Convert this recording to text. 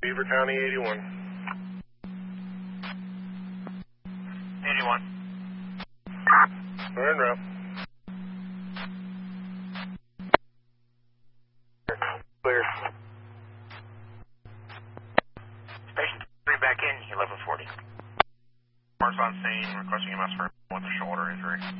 Beaver County 81. 81. We're en route. Clear. Station 3 back in, 1140. Cars on scene, requesting EMS for with a shoulder injury.